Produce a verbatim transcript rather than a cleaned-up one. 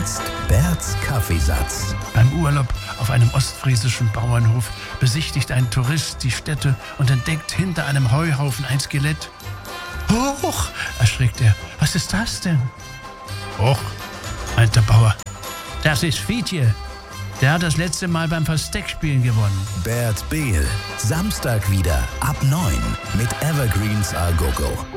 jetzt Berts Kaffeesatz. Beim Urlaub auf einem ostfriesischen Bauernhof besichtigt ein Tourist die Stätte und entdeckt hinter einem Heuhaufen ein Skelett. Hoch, erschrickt er. Was ist das denn? Hoch, meint der Bauer. Das ist Fietje. Der hat das letzte Mal beim Versteckspielen gewonnen. Bert Behl, Samstag wieder ab neun mit Evergreens A Go Go.